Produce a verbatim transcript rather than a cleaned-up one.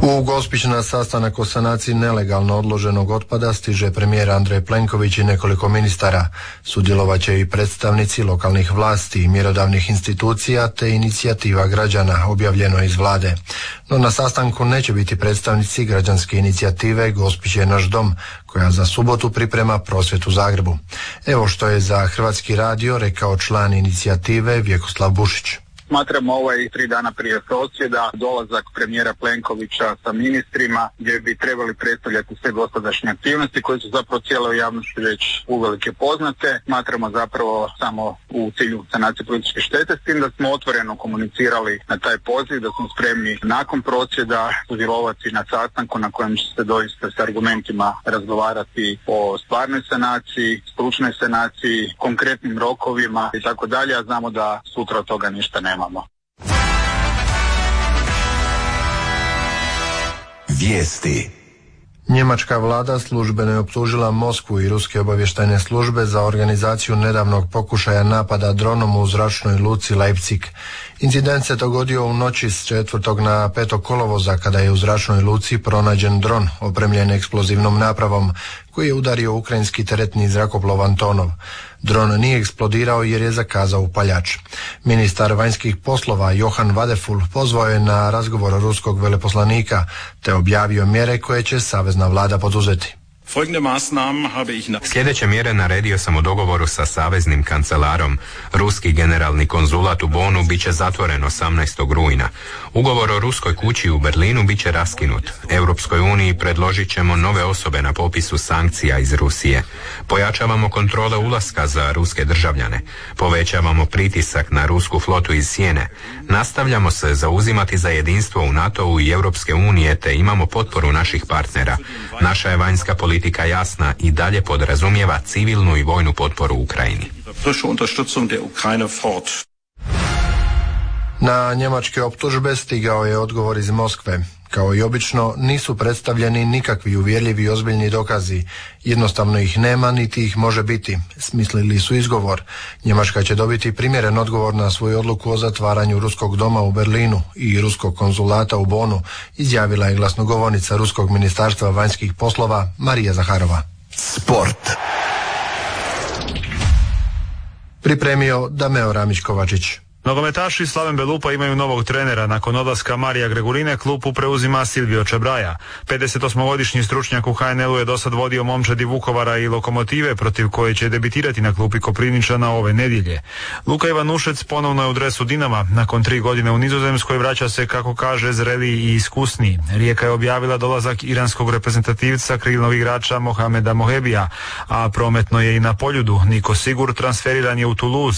U Gospić na sastanak o sanaciji nelegalno odloženog otpada stiže premijer Andrej Plenković i nekoliko ministara. Sudjelovaće i predstavnici lokalnih vlasti i mjerodavnih institucija te inicijativa građana, objavljeno iz vlade. No na sastanku neće biti predstavnici građanske inicijative Gospić je naš dom, koja za subotu priprema prosvjed u Zagrebu. Evo što je za Hrvatski radio rekao član inicijative Vjekoslav Bušić. Smatramo ovaj tri dana prije prosvjeda dolazak premijera Plenkovića sa ministrima gdje bi trebali predstavljati sve dosadašnje aktivnosti koje su zapravo cijeloj javnosti već uvelike poznate. Smatramo zapravo samo u cilju sanacije političke štete, s tim da smo otvoreno komunicirali na taj poziv, da smo spremni nakon prosvjeda sudjelovati na sastanku na kojem će se doista s argumentima razgovarati o stvarnoj sanaciji, stručnoj sanaciji, konkretnim rokovima i tako dalje, a znamo da sutra od toga ništa nema. Vijesti. Njemačka vlada službeno je optužila Moskvu i ruske obavještajne službe za organizaciju nedavnog pokušaja napada dronom u zračnoj luci Leipzig. Incident se dogodio u noći s četvrtog na petog kolovoza kada je u zračnoj luci pronađen dron opremljen eksplozivnom napravom koji je udario ukrajinski teretni zrakoplov Antonov. Dron nije eksplodirao jer je zakazao upaljač. Ministar vanjskih poslova Johan Vadeful pozvao je na razgovor ruskog veleposlanika te objavio mjere koje će savezna vlada poduzeti. Sljedeće mjere naredio sam u dogovoru sa saveznim kancelarom. Ruski generalni konzulat u Bonu bit će zatvoren osamnaestog rujna. Ugovor o ruskoj kući u Berlinu bit će raskinut. Europskoj uniji predložit ćemo nove osobe na popisu sankcija iz Rusije. Pojačavamo kontrole ulaska za ruske državljane. Povećavamo pritisak na rusku flotu iz Sjene. Nastavljamo se zauzimati za jedinstvo u NATO-u i Europske unije te imamo potporu naših partnera. Naša je vanjska politika Politika jasna i dalje podrazumijeva civilnu i vojnu potporu Ukrajini. Na njemačke optužbe stigao je odgovor iz Moskve. Kao i obično, nisu predstavljeni nikakvi uvjerljivi i ozbiljni dokazi. Jednostavno ih nema, niti ih može biti. Smislili su izgovor. Njemačka će dobiti primjeren odgovor na svoju odluku o zatvaranju ruskog doma u Berlinu i ruskog konzulata u Bonu, izjavila je glasnogovornica Ruskog ministarstva vanjskih poslova Marija Zaharova. Sport. Pripremio Dameo Ramić-Kovačić. Nogometaši Slaven Belupa imaju novog trenera. Nakon odlaska Marija Gregurine klupu preuzima Silvio Čebraja. pedesetosmogodišnji stručnjak u H N L-u je dosad vodio momčadi Vukovara i Lokomotive, protiv koje će debitirati na klupi Koprivničana ove nedjelje. Luka Ivanušec ponovno je u dresu Dinama. Nakon tri godine u Nizozemskoj vraća se, kako kaže, zreliji i iskusniji. Rijeka je objavila dolazak iranskog reprezentativca krilnog igrača Mohameda Mohebija, a prometno je i na Poljudu. Niko Sigur transferiran je u Toulouse.